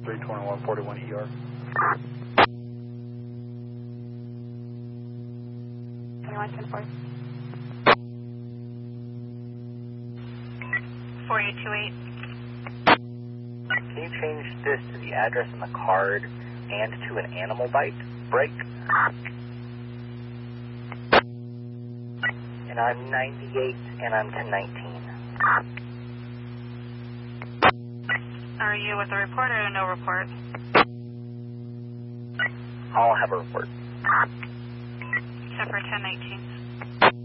32141 ER. 2110-4. 4828. Can you change this to the address on the card and to an animal bite break? And I'm 98 and I'm 1019. Are you with a report or a no report? I'll have a report. Except for 1019.